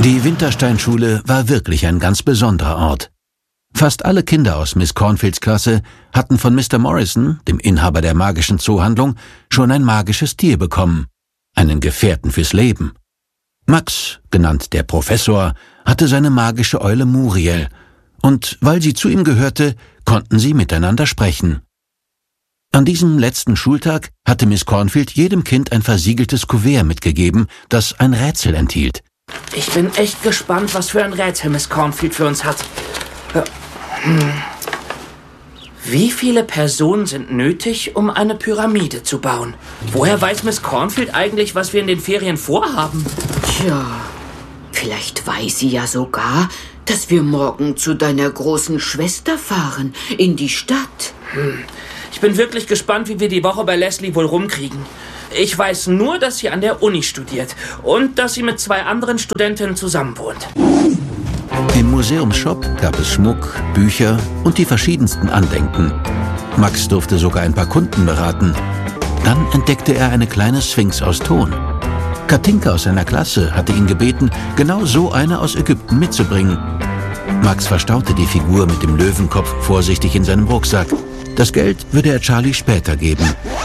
Die Wintersteinschule war wirklich ein ganz besonderer Ort. Fast alle Kinder aus Miss Cornfields Klasse hatten von Mr. Morrison, dem Inhaber der magischen Zoohandlung, schon ein magisches Tier bekommen, einen Gefährten fürs Leben. Max, genannt der Professor, hatte seine magische Eule Muriel, und weil sie zu ihm gehörte, konnten sie miteinander sprechen. An diesem letzten Schultag hatte Miss Cornfield jedem Kind ein versiegeltes Kuvert mitgegeben, das ein Rätsel enthielt. Ich bin echt gespannt, was für ein Rätsel Miss Cornfield für uns hat. Wie viele Personen sind nötig, um eine Pyramide zu bauen? Woher weiß Miss Cornfield eigentlich, was wir in den Ferien vorhaben? Tja, vielleicht weiß sie ja sogar, dass wir morgen zu deiner großen Schwester fahren, in die Stadt. Ich bin wirklich gespannt, wie wir die Woche bei Leslie wohl rumkriegen. Ich weiß nur, dass sie an der Uni studiert und dass sie mit 2 anderen Studentinnen zusammenwohnt. Im Museumsshop gab es Schmuck, Bücher und die verschiedensten Andenken. Max durfte sogar ein paar Kunden beraten. Dann entdeckte er eine kleine Sphinx aus Ton. Katinka aus seiner Klasse hatte ihn gebeten, genau so eine aus Ägypten mitzubringen. Max verstaute die Figur mit dem Löwenkopf vorsichtig in seinem Rucksack. Das Geld würde er Charlie später geben.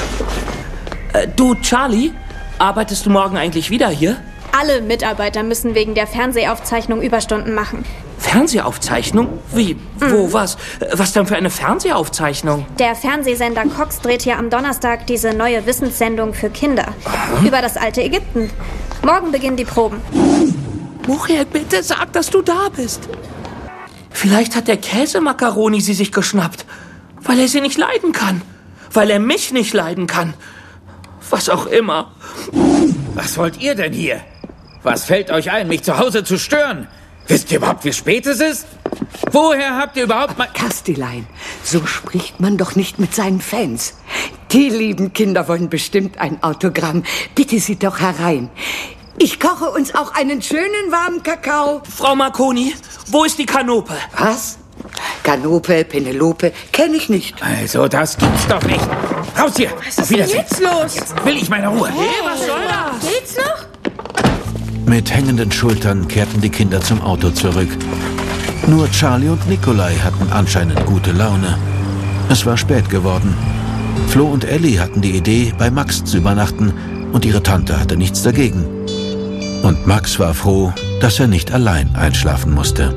Du, Charlie, arbeitest du morgen eigentlich wieder hier? Alle Mitarbeiter müssen wegen der Fernsehaufzeichnung Überstunden machen. Fernsehaufzeichnung? Wie? Wo? Was? Was denn für eine Fernsehaufzeichnung? Der Fernsehsender Cox dreht hier am Donnerstag diese neue Wissenssendung für Kinder. Über das alte Ägypten. Morgen beginnen die Proben. Muriel, bitte sag, dass du da bist. Vielleicht hat der Käsemakaroni sie sich geschnappt, weil er sie nicht leiden kann. Weil er mich nicht leiden kann. Was auch immer. Was wollt ihr denn hier? Was fällt euch ein, mich zu Hause zu stören? Wisst ihr überhaupt, wie spät es ist? Woher habt ihr überhaupt mal... Kastilein, so spricht man doch nicht mit seinen Fans. Die lieben Kinder wollen bestimmt ein Autogramm. Bitte sie doch herein. Ich koche uns auch einen schönen warmen Kakao. Frau Marconi, wo ist die Kanope? Was? Kanope, Penelope, kenne ich nicht. Also, das gibt's doch nicht. Raus hier! Was ist denn jetzt los? Jetzt will ich meine Ruhe. Hey, was soll das? Geht's noch? Mit hängenden Schultern kehrten die Kinder zum Auto zurück. Nur Charlie und Nikolai hatten anscheinend gute Laune. Es war spät geworden. Flo und Ellie hatten die Idee, bei Max zu übernachten, und ihre Tante hatte nichts dagegen. Und Max war froh, dass er nicht allein einschlafen musste.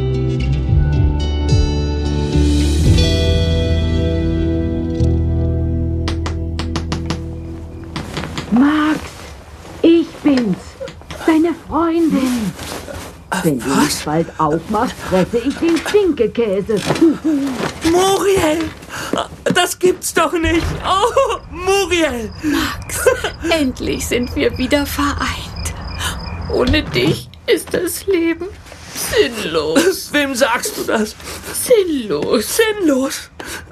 Max, ich bin's, deine Freundin. Wenn du mich bald aufmachst, fresse ich den Stinkekäse. Muriel! Das gibt's doch nicht! Oh, Muriel! Max, endlich sind wir wieder vereint. Ohne dich ist das Leben sinnlos. Wem sagst du das? Sinnlos. Sinnlos?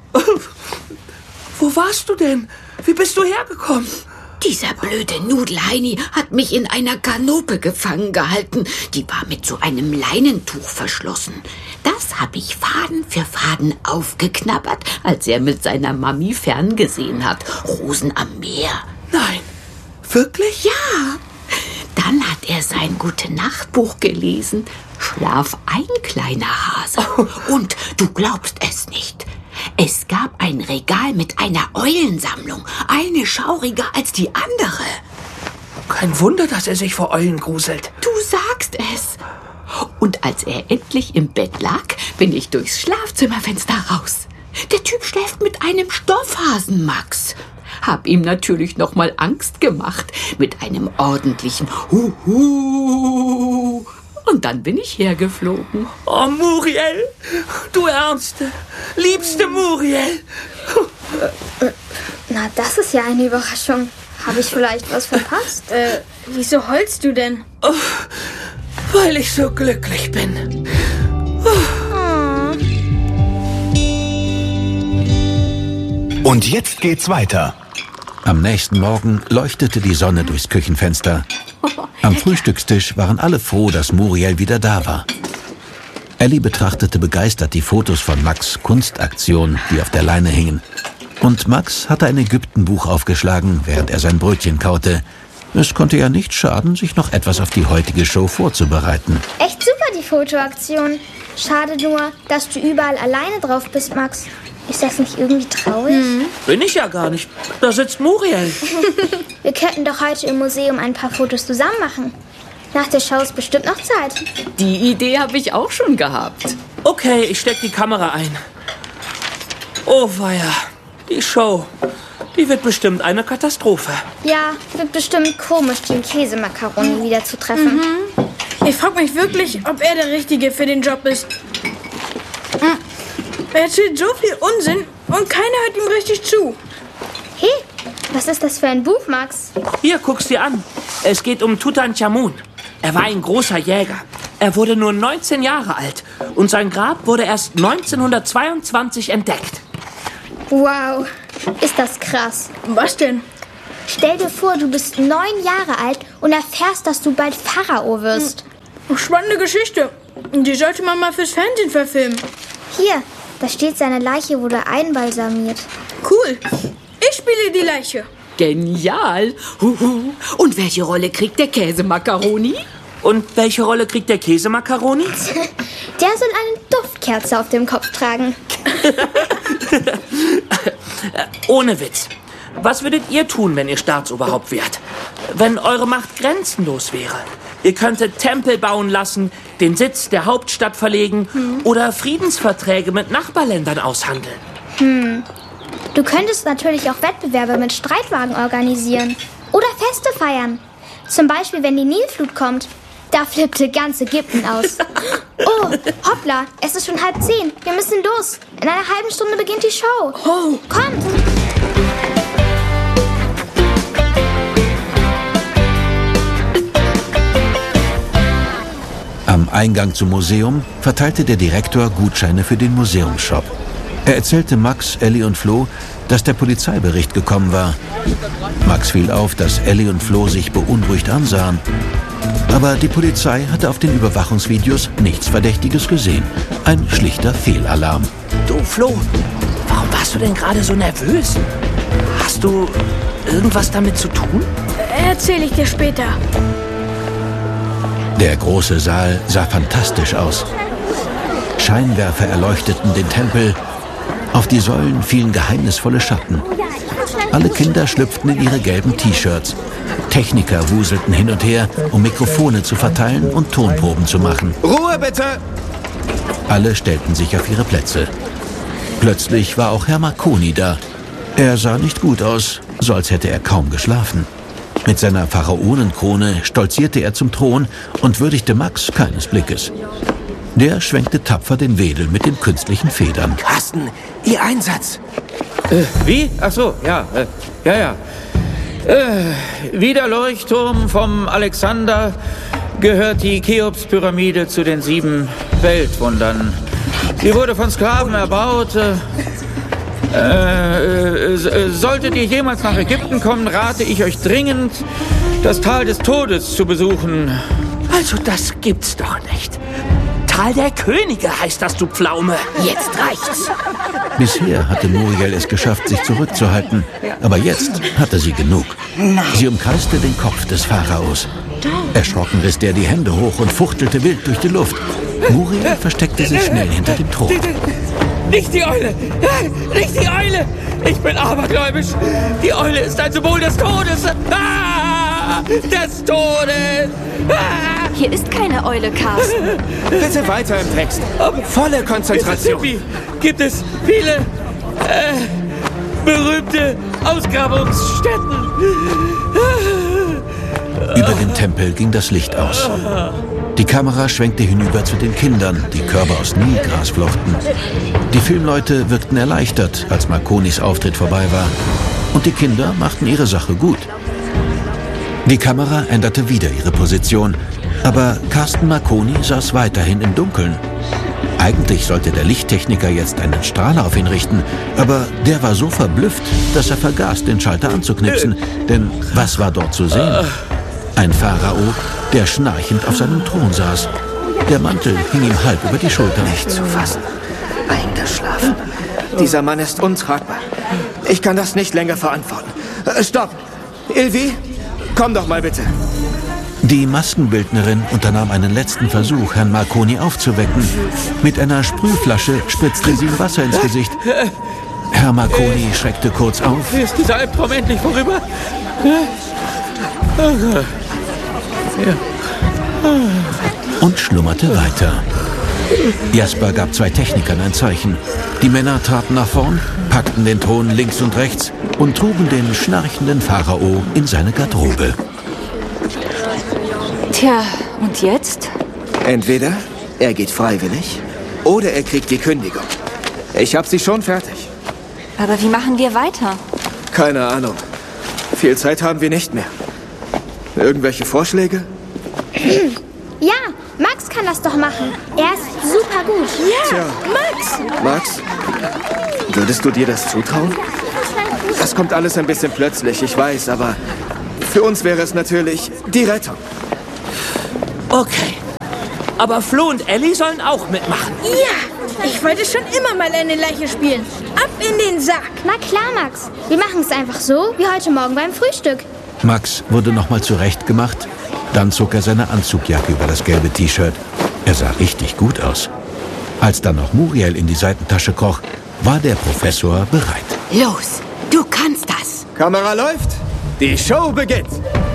Wo warst du denn? Wie bist du hergekommen? Dieser blöde Nudelheini hat mich in einer Kanope gefangen gehalten. Die war mit so einem Leinentuch verschlossen. Das habe ich Faden für Faden aufgeknabbert, als er mit seiner Mami ferngesehen hat. Rosen am Meer. Nein. Wirklich? Ja. Dann hat er sein Gute-Nacht-Buch gelesen. Schlaf ein, kleiner Hase. Und du glaubst es nicht. Es gab ein Regal mit einer Eulensammlung. Eine schauriger als die andere. Kein Wunder, dass er sich vor Eulen gruselt. Du sagst es. Und als er endlich im Bett lag, bin ich durchs Schlafzimmerfenster raus. Der Typ schläft mit einem Stoffhasen, Max. Hab ihm natürlich noch mal Angst gemacht mit einem ordentlichen Huhu. Und dann bin ich hergeflogen. Oh, Muriel, du Ärmste, liebste Muriel. Na, das ist ja eine Überraschung. Habe ich vielleicht was verpasst? Wieso heulst du denn? Oh, weil ich so glücklich bin. Und jetzt geht's weiter. Am nächsten Morgen leuchtete die Sonne durchs Küchenfenster. Am Frühstückstisch waren alle froh, dass Muriel wieder da war. Ellie betrachtete begeistert die Fotos von Max' Kunstaktion, die auf der Leine hingen. Und Max hatte ein Ägyptenbuch aufgeschlagen, während er sein Brötchen kaute. Es konnte ja nicht schaden, sich noch etwas auf die heutige Show vorzubereiten. Echt super, die Fotoaktion. Schade nur, dass du überall alleine drauf bist, Max. Ist das nicht irgendwie traurig? Bin ich ja gar nicht. Da sitzt Muriel. Wir könnten doch heute im Museum ein paar Fotos zusammen machen. Nach der Show ist bestimmt noch Zeit. Die Idee habe ich auch schon gehabt. Okay, ich steck die Kamera ein. Oh weia, die Show. Die wird bestimmt eine Katastrophe. Ja, wird bestimmt komisch, den Käsemakaroni wieder zu treffen. Ich frage mich wirklich, ob er der Richtige für den Job ist. Er erzählt so viel Unsinn und keiner hört ihm richtig zu. Hey, was ist das für ein Buch, Max? Hier, guck's dir an. Es geht um Tutanchamun. Er war ein großer Jäger. Er wurde nur 19 Jahre alt und sein Grab wurde erst 1922 entdeckt. Wow, ist das krass. Was denn? Stell dir vor, du bist 9 Jahre alt und erfährst, dass du bald Pharao wirst. Spannende Geschichte. Die sollte man mal fürs Fernsehen verfilmen. Hier, da steht, seine Leiche wurde einbalsamiert. Cool. Ich spiele die Leiche. Genial. Huhu. Und welche Rolle kriegt der Käsemakaroni? Und welche Rolle kriegt der Käsemakaroni? Der soll eine Duftkerze auf dem Kopf tragen. Ohne Witz. Was würdet ihr tun, wenn ihr Staatsoberhaupt wärt? Wenn eure Macht grenzenlos wäre? Ihr könntet Tempel bauen lassen, den Sitz der Hauptstadt verlegen oder Friedensverträge mit Nachbarländern aushandeln. Du könntest natürlich auch Wettbewerbe mit Streitwagen organisieren. Oder Feste feiern. Zum Beispiel, wenn die Nilflut kommt. Da flippte ganz Ägypten aus. Oh, hoppla, es ist schon 9:30. Wir müssen los. In einer halben Stunde beginnt die Show. Oh. Kommt! Am Eingang zum Museum verteilte der Direktor Gutscheine für den Museumsshop. Er erzählte Max, Ellie und Flo, dass der Polizeibericht gekommen war. Max fiel auf, dass Ellie und Flo sich beunruhigt ansahen. Aber die Polizei hatte auf den Überwachungsvideos nichts Verdächtiges gesehen. Ein schlichter Fehlalarm. Du, Flo, warum warst du denn gerade so nervös? Hast du irgendwas damit zu tun? Erzähle ich dir später. Der große Saal sah fantastisch aus. Scheinwerfer erleuchteten den Tempel. Auf die Säulen fielen geheimnisvolle Schatten. Alle Kinder schlüpften in ihre gelben T-Shirts. Techniker wuselten hin und her, um Mikrofone zu verteilen und Tonproben zu machen. Ruhe bitte! Alle stellten sich auf ihre Plätze. Plötzlich war auch Herr Marconi da. Er sah nicht gut aus, so als hätte er kaum geschlafen. Mit seiner Pharaonenkrone stolzierte er zum Thron und würdigte Max keines Blickes. Der schwenkte tapfer den Wedel mit den künstlichen Federn. Carsten, Ihr Einsatz. Wie? Ach so, ja. Wie der Leuchtturm vom Alexander gehört die Cheops-Pyramide zu den 7 Weltwundern. Sie wurde von Sklaven erbaut. Solltet ihr jemals nach Ägypten kommen, rate ich euch dringend, das Tal des Todes zu besuchen. Also das gibt's doch nicht. Tal der Könige heißt das, du Pflaume. Jetzt reicht's. Bisher hatte Muriel es geschafft, sich zurückzuhalten. Aber jetzt hatte sie genug. Sie umkreiste den Kopf des Pharaos. Erschrocken riss der die Hände hoch und fuchtelte wild durch die Luft. Muriel versteckte sich schnell hinter dem Thron. Nicht die Eule! Nicht die Eule! Ich bin abergläubisch! Die Eule ist ein Symbol des Todes! Ah! Des Todes! Ah! Hier ist keine Eule, Carsten. Bitte weiter im Text. Volle Konzentration. Gibt es viele berühmte Ausgrabungsstätten. Über dem Tempel ging das Licht aus. Die Kamera schwenkte hinüber zu den Kindern, die Körbe aus Nilgras flochten. Die Filmleute wirkten erleichtert, als Marconis Auftritt vorbei war. Und die Kinder machten ihre Sache gut. Die Kamera änderte wieder ihre Position, aber Carsten Marconi saß weiterhin im Dunkeln. Eigentlich sollte der Lichttechniker jetzt einen Strahler auf ihn richten, aber der war so verblüfft, dass er vergaß, den Schalter anzuknipsen. Denn was war dort zu sehen? Ein Pharao, der schnarchend auf seinem Thron saß. Der Mantel hing ihm halb über die Schultern. Nicht zu fassen. Eingeschlafen. Dieser Mann ist untragbar. Ich kann das nicht länger verantworten. Stopp! Ilvi, Komm doch mal bitte. Die Maskenbildnerin unternahm einen letzten Versuch, Herrn Marconi aufzuwecken. Mit einer Sprühflasche spritzte sie ihm Wasser ins Gesicht. Herr Marconi schreckte kurz auf. Ist dieser Albtraum endlich vorüber? Und schlummerte weiter. Jasper gab 2 Technikern ein Zeichen. Die Männer traten nach vorn, packten den Thron links und rechts und trugen den schnarchenden Pharao in seine Garderobe. Tja, und jetzt? Entweder er geht freiwillig oder er kriegt die Kündigung. Ich hab sie schon fertig. Aber wie machen wir weiter? Keine Ahnung. Viel Zeit haben wir nicht mehr. Irgendwelche Vorschläge? Ja, Max kann das doch machen. Er ist super gut. Ja, Tja. Max, würdest du dir das zutrauen? Das kommt alles ein bisschen plötzlich, ich weiß, aber für uns wäre es natürlich die Rettung. Okay. Aber Flo und Ellie sollen auch mitmachen. Ja, ich wollte schon immer mal eine Leiche spielen. Ab in den Sack. Na klar, Max. Wir machen es einfach so, wie heute Morgen beim Frühstück. Max wurde nochmal zurechtgemacht. Dann zog er seine Anzugjacke über das gelbe T-Shirt. Er sah richtig gut aus. Als dann noch Muriel in die Seitentasche kroch, war der Professor bereit. Los, du kannst das. Kamera läuft, die Show beginnt.